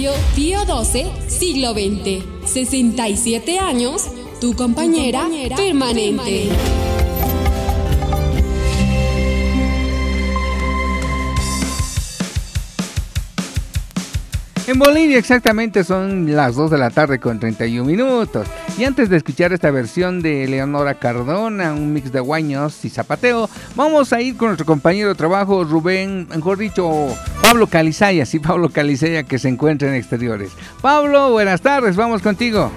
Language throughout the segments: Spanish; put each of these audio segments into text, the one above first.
Radio Pío XII, siglo XX. 67 años, tu compañera permanente. En Bolivia exactamente son las 2 de la tarde con 31 minutos. Y antes de escuchar esta versión de Leonora Cardona, un mix de guaños y zapateo, vamos a ir con nuestro compañero de trabajo, Rubén, mejor dicho, Pablo Calizaya, sí, Pablo Calizaya, que se encuentra en exteriores. Pablo, buenas tardes, vamos contigo.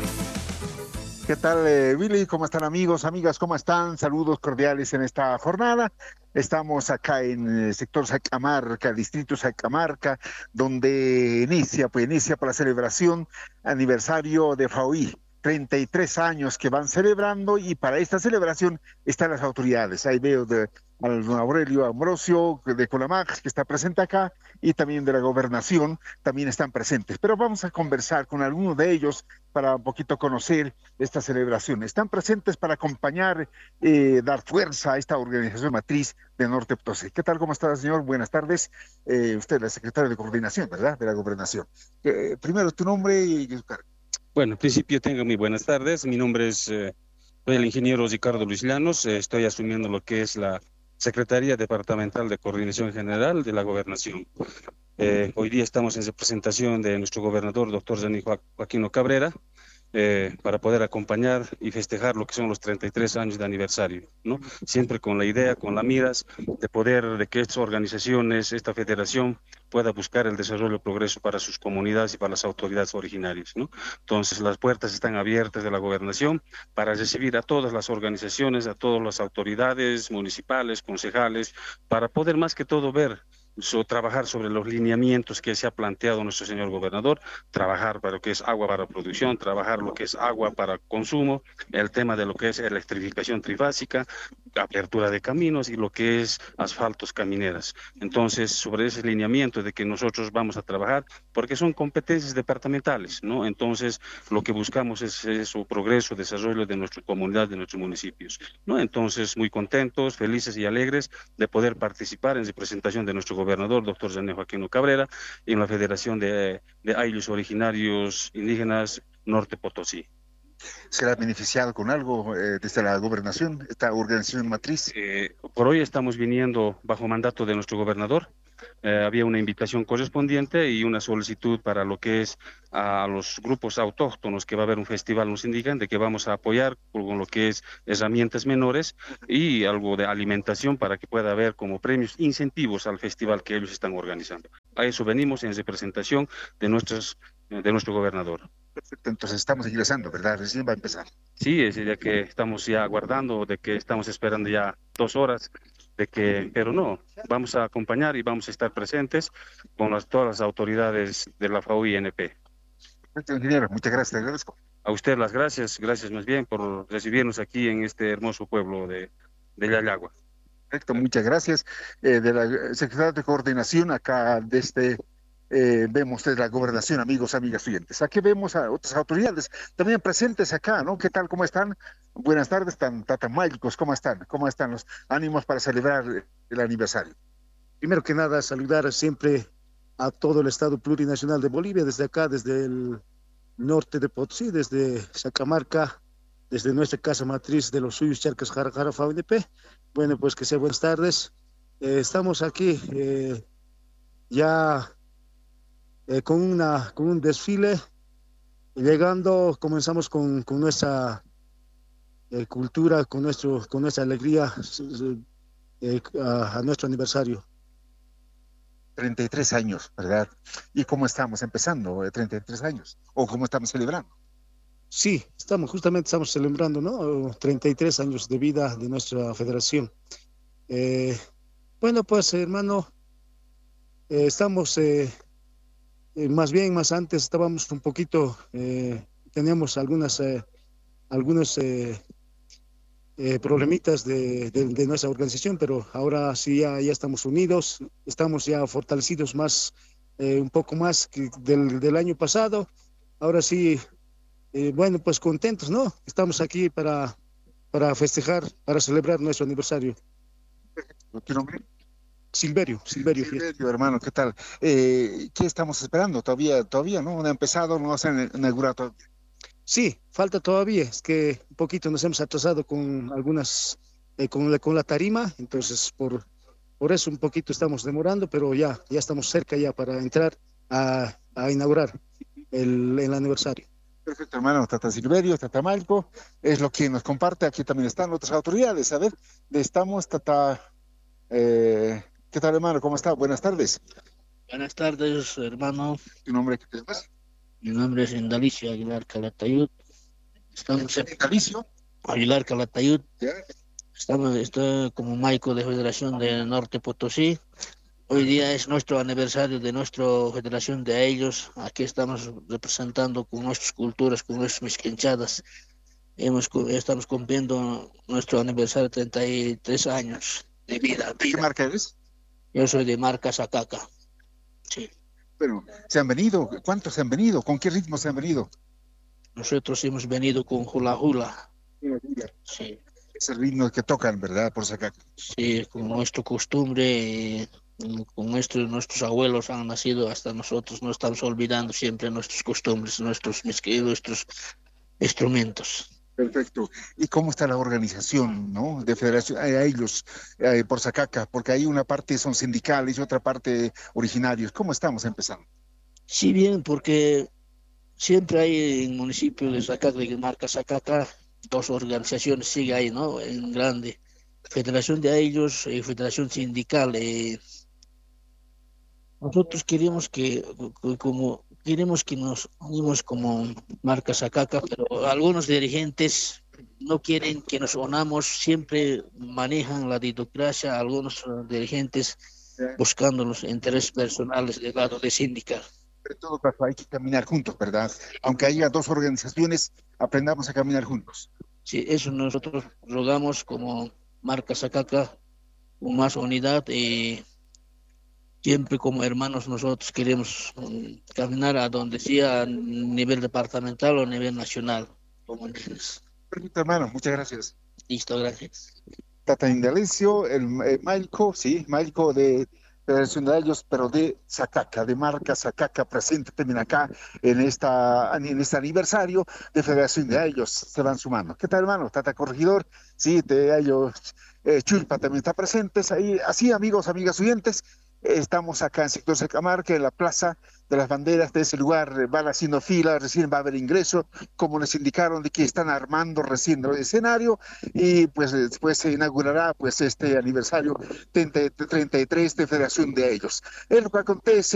¿Qué tal, Billy? ¿Cómo están, amigos, amigas? ¿Cómo están? Saludos cordiales en esta jornada. Estamos acá en el sector Sacamarca, distrito Sacamarca, donde inicia por la celebración aniversario de FAOI. 33 años que van celebrando, y para esta celebración están las autoridades. Ahí veo al don Aurelio Ambrosio de Conamax, que está presente acá, y también de la gobernación, también están presentes. Pero vamos a conversar con algunos de ellos para un poquito conocer esta celebración. Están presentes para acompañar, dar fuerza a esta organización matriz de Norte Potosí. ¿Qué tal? ¿Cómo está, señor? Buenas tardes. Usted es la secretaria de coordinación, ¿verdad?, de la gobernación. Primero, tu nombre y su cargo. Bueno, en principio tengo muy buenas tardes. Mi nombre es soy el ingeniero Ricardo Luis Llanos. Estoy asumiendo lo que es la Secretaría Departamental de Coordinación General de la Gobernación. Hoy día estamos en representación de nuestro gobernador, doctor Dani Joaquino Cabrera, para poder acompañar y festejar lo que son los 33 años de aniversario, ¿no? Siempre con la idea, con la miras de que estas organizaciones, esta federación pueda buscar el desarrollo y el progreso para sus comunidades y para las autoridades originarias, ¿no? Entonces las puertas están abiertas de la gobernación para recibir a todas las organizaciones, a todas las autoridades municipales, concejales, para poder más que todo trabajar sobre los lineamientos que se ha planteado nuestro señor gobernador, trabajar para lo que es agua para producción, trabajar lo que es agua para consumo, el tema de lo que es electrificación trifásica, apertura de caminos y lo que es asfaltos camineras. Entonces, sobre ese lineamiento de que nosotros vamos a trabajar, porque son competencias departamentales, ¿no? Entonces, lo que buscamos es su progreso, desarrollo de nuestra comunidad, de nuestros municipios, ¿no? Entonces, muy contentos, felices y alegres de poder participar en representación de nuestro gobernador, doctor Dani Joaquino Cabrera, en la Federación de Ayllus Originarios Indígenas Norte Potosí. ¿Será beneficiado con algo desde la gobernación, esta organización matriz? Por hoy estamos viniendo bajo mandato de nuestro gobernador. Había una invitación correspondiente y una solicitud para lo que es a los grupos autóctonos, que va a haber un festival, nos indican, de que vamos a apoyar con lo que es herramientas menores y algo de alimentación para que pueda haber como premios, incentivos al festival que ellos están organizando. A eso venimos en representación de nuestro gobernador. Perfecto, entonces estamos ingresando, ¿verdad? Recién va a empezar. Sí, es ya que estamos ya aguardando, de que estamos esperando ya 2 horas, pero no, vamos a acompañar y vamos a estar presentes con todas las autoridades de la FAO-INP. Perfecto, ingeniero, muchas gracias, te agradezco. A usted las gracias más bien por recibirnos aquí en este hermoso pueblo de Yayagua. Perfecto, muchas gracias. De la Secretaría de Coordinación, acá vemos desde la gobernación, amigos, amigas oyentes. Aquí vemos a otras autoridades también presentes acá, ¿no? ¿Qué tal? ¿Cómo están? Buenas tardes, tatamaycos, ¿cómo están? ¿Cómo están los ánimos para celebrar el aniversario? Primero que nada, saludar siempre a todo el Estado Plurinacional de Bolivia, desde acá, desde el norte de Potosí, desde Sacamarca, desde nuestra casa matriz de los suyos, Charcas Jara FAO-INP. Bueno, pues que sea buenas tardes. Estamos aquí ya con un desfile, comenzamos con nuestra cultura, con nuestra alegría a nuestro aniversario. 33 años, ¿verdad? ¿Y cómo estamos empezando 33 años? ¿O cómo estamos celebrando? Sí, estamos celebrando, ¿no? 33 años de vida de nuestra federación. Bueno, pues, hermano, estamos... más antes estábamos un poquito, teníamos algunos problemitas de nuestra organización, pero ahora sí ya estamos unidos, estamos ya fortalecidos más, un poco más que del año pasado. Ahora sí, bueno, pues contentos, ¿no? Estamos aquí para festejar, para celebrar nuestro aniversario. ¿Tu nombre? Silverio. Silverio, hermano, ¿qué tal? ¿Qué estamos esperando? Todavía no ha empezado, no se han inaugurado todavía. Sí, falta todavía, es que un poquito nos hemos atrasado con algunas, con la tarima, entonces por eso un poquito estamos demorando, pero ya estamos cerca ya para entrar a inaugurar el aniversario. Perfecto, hermano, Tata Silverio, Tata Malco, es lo que nos comparte. Aquí también están otras autoridades. A ver, estamos, Tata. ¿Qué tal, hermano? ¿Cómo está? Buenas tardes. Buenas tardes, hermano. ¿Tu nombre qué te llamas? Mi nombre es Indalicio Aguilar Calatayud. Estamos en Indalicio. Aguilar Calatayud. ¿Ya? Estoy como maico de Federación de Norte Potosí. Hoy día es nuestro aniversario de nuestra Federación de ellos. Aquí estamos representando con nuestras culturas, con nuestras misquenchadas. Estamos cumpliendo nuestro aniversario 33 años de vida. ¿Qué marca eres? Yo soy de marca Sacaca. Sí. Bueno, se han venido. ¿Cuántos se han venido? ¿Con qué ritmo se han venido? Nosotros hemos venido con hula hula. Sí. Es el ritmo que tocan, ¿verdad? Por sacar. Sí, con nuestra costumbre, con nuestros abuelos han nacido hasta nosotros, no estamos olvidando siempre nuestras costumbres, nuestros instrumentos. Perfecto. ¿Y cómo está la organización, no? De Federación, ellos, por Sacaca, porque hay una parte son sindicales y otra parte originarios. ¿Cómo estamos empezando? Sí, bien, porque siempre hay en el municipio de Sacaca, de marca Sacaca, dos organizaciones, sigue ahí, ¿no? En grande. Federación de ellos y Federación Sindical. Nosotros queremos que nos unimos como marca Sacaca, pero algunos dirigentes no quieren que nos unamos, siempre manejan la ditocracia, algunos dirigentes buscando los intereses personales del lado de sindical. Pero en todo caso hay que caminar juntos, ¿verdad? Aunque haya dos organizaciones, aprendamos a caminar juntos. Sí, eso nosotros rogamos como marca Sacaca, con más unidad y siempre como hermanos nosotros queremos caminar a donde sea, a nivel departamental o a nivel nacional. Como entiendes. Perfecto, hermano, muchas gracias. Listo, gracias. Tata Indalecio, Mailco, sí, Mailco de Federación de ellos, pero de Sacaca, de marca Sacaca, presente también acá en este aniversario de Federación de ellos, se van sumando. ¿Qué tal, hermano? Tata Corregidor, sí, de ellos, Chulpa también está presentes ahí, así, amigos, amigas oyentes. Estamos acá en sector Sacamarca, en la Plaza de las Banderas. De ese lugar van haciendo fila, recién va a haber ingreso, como les indicaron de que están armando recién el escenario, y pues después se inaugurará pues este aniversario 33 de Federación de ellos. Es lo que acontece.